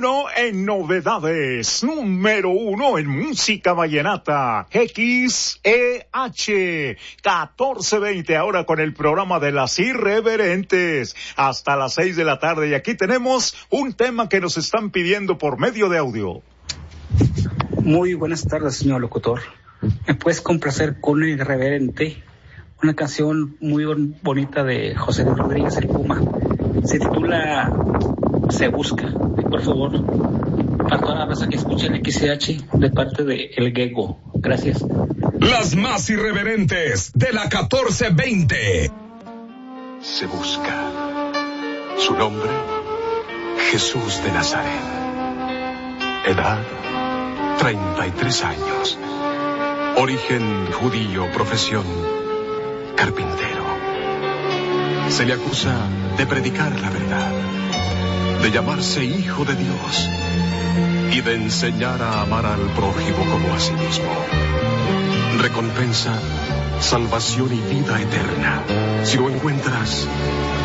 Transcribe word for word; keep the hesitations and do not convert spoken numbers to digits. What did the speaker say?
uno en novedades, número uno en música vallenata, X E H, catorce veinte, ahora con el programa de las irreverentes, hasta las seis de la tarde, y aquí tenemos un tema que nos están pidiendo por medio de audio. Muy buenas tardes, señor locutor. ¿Me puedes complacer con un irreverente? Una canción muy bon- bonita de José Luis Rodríguez, el Puma. Se titula Se Busca. Y por favor, para toda la raza que escuche el X E H de parte de El Gego. Gracias. Las más irreverentes de la catorce veinte. Se busca. Su nombre, Jesús de Nazaret. Edad, treinta y tres años. Origen judío, profesión, carpintero. Se le acusa de predicar la verdad, de llamarse hijo de Dios y de enseñar a amar al prójimo como a sí mismo. Recompensa, salvación y vida eterna. Si lo encuentras,